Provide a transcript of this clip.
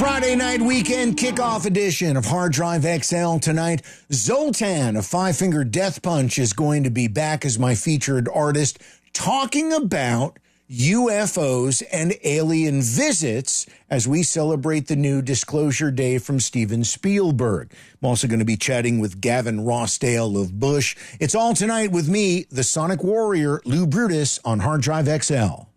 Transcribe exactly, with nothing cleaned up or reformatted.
Friday night weekend kickoff edition of Hard Drive X L tonight. Zoltan of Five Finger Death Punch is going to be back as my featured artist, talking about U F Os and alien visits as we celebrate the new Disclosure Day from Steven Spielberg. I'm also going to be chatting with Gavin Rossdale of Bush. It's all tonight with me, the Sonic Warrior, Lou Brutus, on Hard Drive X L.